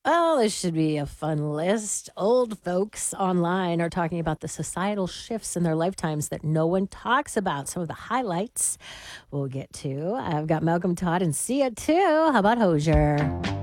Oh, this should be a fun list. Old folks online are talking about the societal shifts in their lifetimes that no one talks about. Some of the highlights we'll get to. I've got Malcolm Todd and Sia too. How about Hosier?